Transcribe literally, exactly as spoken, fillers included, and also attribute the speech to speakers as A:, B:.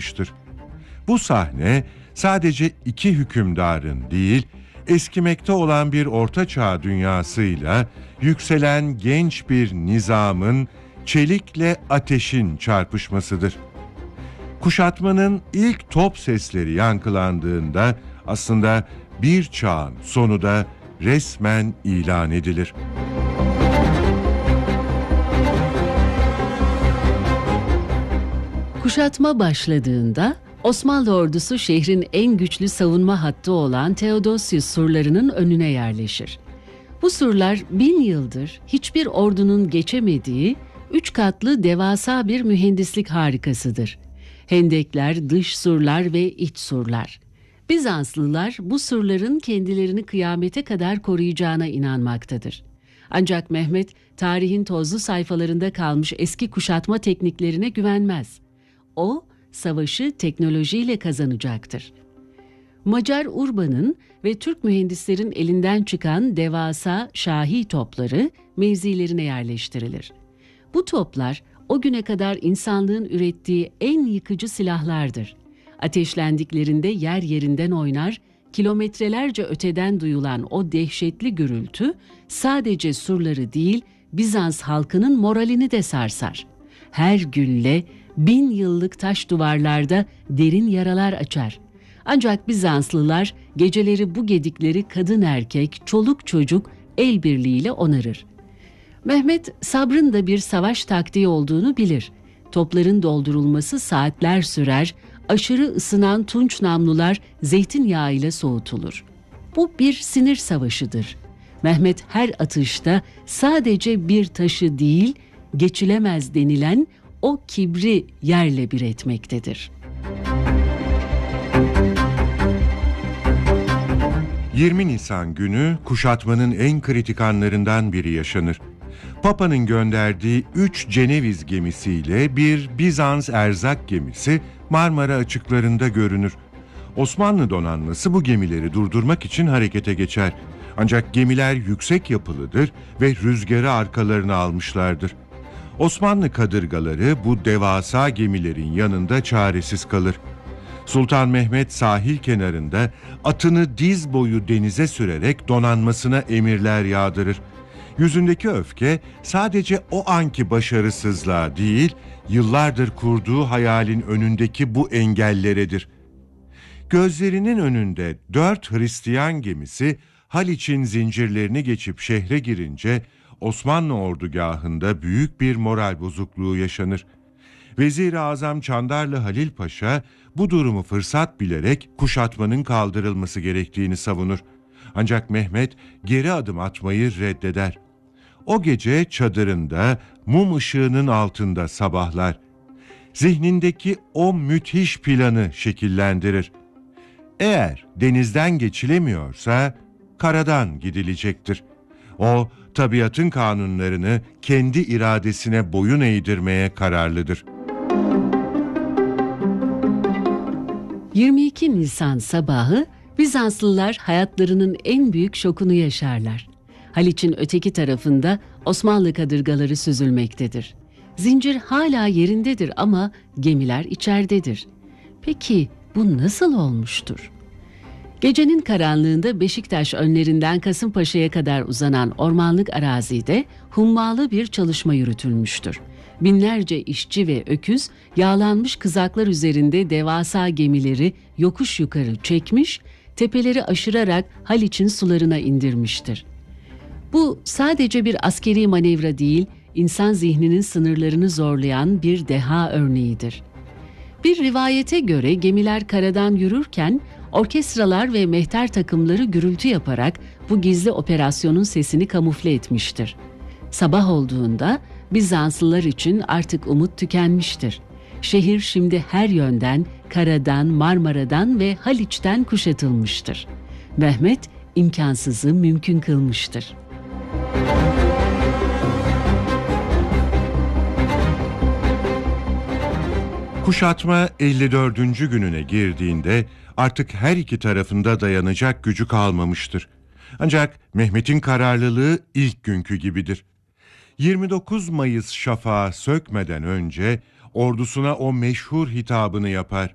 A: almıştır. Bu sahne sadece iki hükümdarın değil, eskimekte olan bir ortaçağ dünyasıyla yükselen genç bir nizamın çelikle ateşin çarpışmasıdır. Kuşatmanın ilk top sesleri yankılandığında aslında bir çağın sonu da resmen ilan edilir.
B: Kuşatma başladığında Osmanlı ordusu şehrin en güçlü savunma hattı olan Theodosius surlarının önüne yerleşir. Bu surlar bin yıldır hiçbir ordunun geçemediği üç katlı devasa bir mühendislik harikasıdır. Hendekler, dış surlar ve iç surlar. Bizanslılar bu surların kendilerini kıyamete kadar koruyacağına inanmaktadır. Ancak Mehmet tarihin tozlu sayfalarında kalmış eski kuşatma tekniklerine güvenmez. O, savaşı teknolojiyle kazanacaktır. Macar Urban'ın ve Türk mühendislerin elinden çıkan devasa şahi topları mevzilerine yerleştirilir. Bu toplar o güne kadar insanlığın ürettiği en yıkıcı silahlardır. Ateşlendiklerinde yer yerinden oynar, kilometrelerce öteden duyulan o dehşetli gürültü sadece surları değil, Bizans halkının moralini de sarsar. Her gülle bin yıllık taş duvarlarda derin yaralar açar. Ancak Bizanslılar geceleri bu gedikleri kadın erkek, çoluk çocuk el birliğiyle onarır. Mehmet sabrın da bir savaş taktiği olduğunu bilir. Topların doldurulması saatler sürer, aşırı ısınan tunç namlular zeytinyağı ile soğutulur. Bu bir sinir savaşıdır. Mehmet her atışta sadece bir taşı değil, geçilemez denilen o kibri yerle bir etmektedir.
A: yirmi Nisan günü kuşatmanın en kritik anlarından biri yaşanır. Papa'nın gönderdiği üç Ceneviz gemisiyle bir Bizans erzak gemisi Marmara açıklarında görünür. Osmanlı donanması bu gemileri durdurmak için harekete geçer. Ancak gemiler yüksek yapılıdır ve rüzgarı arkalarına almışlardır. Osmanlı kadırgaları bu devasa gemilerin yanında çaresiz kalır. Sultan Mehmet sahil kenarında atını diz boyu denize sürerek donanmasına emirler yağdırır. Yüzündeki öfke sadece o anki başarısızlığa değil, yıllardır kurduğu hayalin önündeki bu engelleredir. Gözlerinin önünde dört Hristiyan gemisi Haliç'in zincirlerini geçip şehre girince Osmanlı ordugahında büyük bir moral bozukluğu yaşanır. Vezir-i Azam Çandarlı Halil Paşa bu durumu fırsat bilerek kuşatmanın kaldırılması gerektiğini savunur. Ancak Mehmet geri adım atmayı reddeder. O gece çadırında mum ışığının altında sabahlar. Zihnindeki o müthiş planı şekillendirir. Eğer denizden geçilemiyorsa karadan gidilecektir. O, tabiatın kanunlarını kendi iradesine boyun eğdirmeye kararlıdır.
B: yirmi iki Nisan sabahı Bizanslılar hayatlarının en büyük şokunu yaşarlar. Haliç'in öteki tarafında Osmanlı kadırgaları süzülmektedir. Zincir hala yerindedir ama gemiler içeridedir. Peki bu nasıl olmuştur? Gecenin karanlığında Beşiktaş önlerinden Kasımpaşa'ya kadar uzanan ormanlık arazide hummalı bir çalışma yürütülmüştür. Binlerce işçi ve öküz yağlanmış kızaklar üzerinde devasa gemileri yokuş yukarı çekmiş, tepeleri aşırarak Haliç'in sularına indirmiştir. Bu sadece bir askeri manevra değil, insan zihninin sınırlarını zorlayan bir deha örneğidir. Bir rivayete göre gemiler karadan yürürken orkestralar ve mehter takımları gürültü yaparak bu gizli operasyonun sesini kamufle etmiştir. Sabah olduğunda Bizanslılar için artık umut tükenmiştir. Şehir şimdi her yönden, karadan, Marmara'dan ve Haliç'ten kuşatılmıştır. Mehmet imkansızı mümkün kılmıştır.
A: Kuşatma elli dördüncü gününe girdiğinde artık her iki tarafında dayanacak gücü kalmamıştır. Ancak Mehmet'in kararlılığı ilk günkü gibidir. yirmi dokuz Mayıs şafağı sökmeden önce ordusuna o meşhur hitabını yapar.